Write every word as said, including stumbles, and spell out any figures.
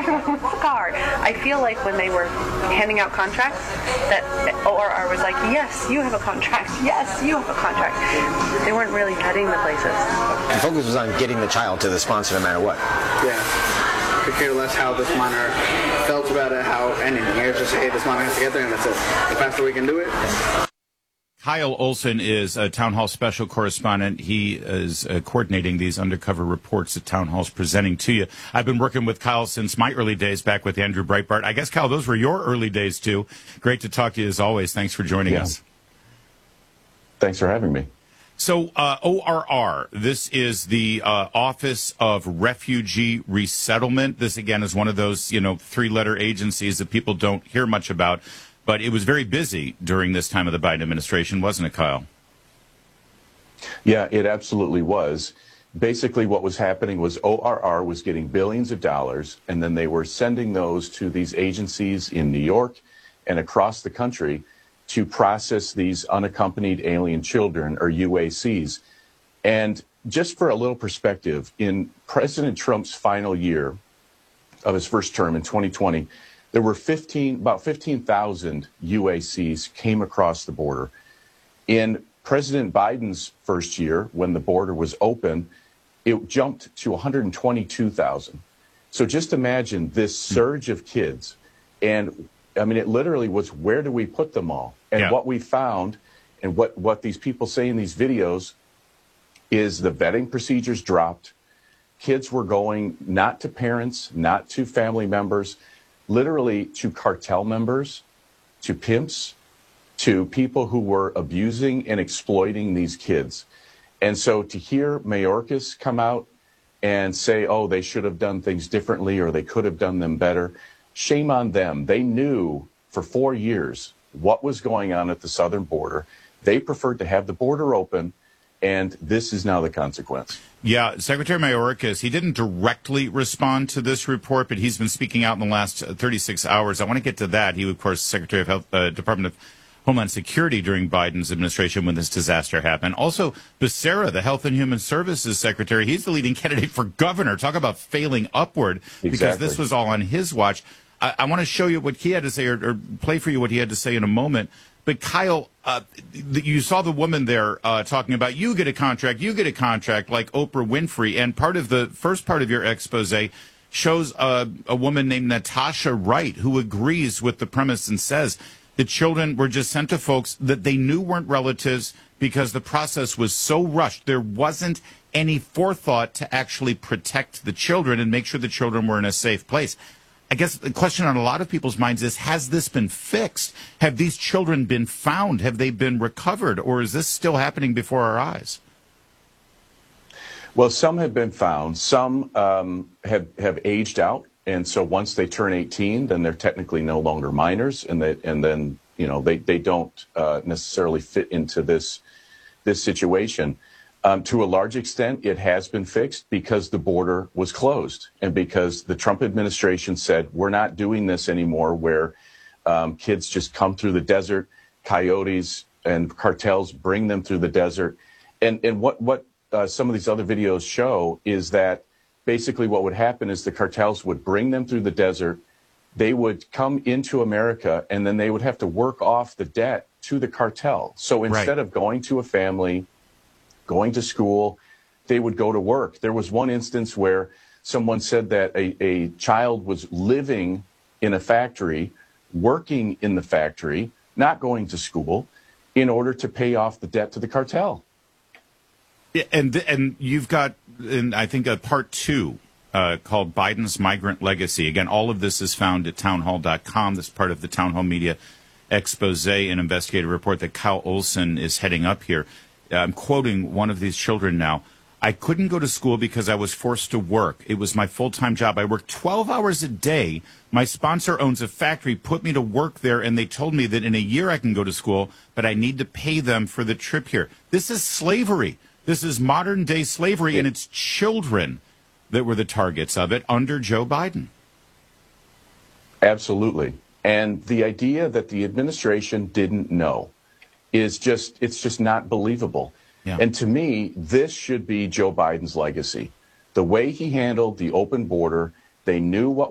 car. I feel like when they were handing out contracts, that O R R was like, yes, you have a contract. Yes, you have a contract. They weren't really vetting the places. The focus was on getting the child to the sponsor no matter what. Yeah. Could care less how this minor felt about it, how anything. It's just, hey, this minor has to get there, and that's it. The faster we can do it. Kyle Olson is a Town Hall special correspondent. He is uh, coordinating these undercover reports that Town Hall's presenting to you. I've been working with Kyle since my early days back with Andrew Breitbart. I guess, Kyle, those were your early days, too. Great to talk to you as always. Thanks for joining yeah. us. Thanks for having me. So uh, O R R, this is the uh, Office of Refugee Resettlement. This, again, is one of those, you know, three-letter agencies that people don't hear much about. But it was very busy during this time of the Biden administration, wasn't it, Kyle? Yeah, it absolutely was. Basically, what was happening was O R R was getting billions of dollars, and then they were sending those to these agencies in New York and across the country to process these unaccompanied alien children, or U A Cs. And just for a little perspective, in President Trump's final year of his first term in twenty twenty, there were fifteen, about fifteen thousand U A Cs came across the border. In President Biden's first year, when the border was open, it jumped to one hundred twenty-two thousand. So just imagine this surge of kids. And I mean, it literally was, where do we put them all? And yeah. what we found, and what, what these people say in these videos, is the vetting procedures dropped. Kids were going not to parents, not to family members, literally to cartel members, to pimps, to people who were abusing and exploiting these kids. And so to hear Mayorkas come out and say, oh, they should have done things differently or they could have done them better, shame on them. They knew for four years what was going on at the southern border. They preferred to have the border open, and this is now the consequence. Yeah, Secretary Mayorkas, he didn't directly respond to this report, but he's been speaking out in the last thirty-six hours. I want to get to that. He, of course, Secretary of Health, uh, Department of Homeland Security during Biden's administration when this disaster happened. Also, Becerra, the Health and Human Services Secretary, he's the leading candidate for governor. Talk about failing upward, because exactly. this was all on his watch. I, I want to show you what he had to say, or, or play for you what he had to say in a moment. But, Kyle, uh, you saw the woman there uh, talking about, you get a contract, you get a contract, like Oprah Winfrey. And part of the first part of your expose shows uh, a woman named Natasha Wright, who agrees with the premise and says the children were just sent to folks that they knew weren't relatives because the process was so rushed. There wasn't any forethought to actually protect the children and make sure the children were in a safe place. I guess the question on a lot of people's minds is, has this been fixed? Have these children been found? Have they been recovered? Or is this still happening before our eyes? Well, some have been found. Some um, have, have aged out. And so once they turn eighteen, then they're technically no longer minors. And, they, and then, you know, they, they don't uh, necessarily fit into this, this situation. Um, to a large extent, it has been fixed because the border was closed and because the Trump administration said, we're not doing this anymore, where um, kids just come through the desert, coyotes and cartels bring them through the desert. And, and what, what uh, some of these other videos show is that basically what would happen is the cartels would bring them through the desert. They would come into America, and then they would have to work off the debt to the cartel. So instead right. of going to a family, going to school, they would go to work. There was one instance where someone said that a, a child was living in a factory, working in the factory, not going to school, in order to pay off the debt to the cartel. Yeah, and and you've got, in, I think, a part two uh, called Biden's Migrant Legacy. Again, all of this is found at townhall dot com. This is part of the Town Hall Media expose and investigative report that Kyle Olson is heading up here. I'm quoting one of these children now. I couldn't go to school because I was forced to work. It was my full-time job. I worked twelve hours a day. My sponsor owns a factory, put me to work there, and they told me that in a year I can go to school, but I need to pay them for the trip here. This is slavery. This is modern-day slavery, and it's children that were the targets of it under Joe Biden. Absolutely. And the idea that the administration didn't know is just, it's just not believable. Yeah. And to me, this should be Joe Biden's legacy. The way he handled the open border, they knew what